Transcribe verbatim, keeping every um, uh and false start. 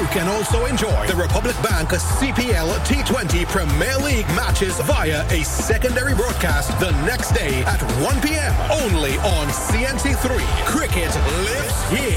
can also enjoy the Republic Bank C P L T twenty Premier League matches via a secondary broadcast the next day at one p.m. only on C N C three. Cricket lives here.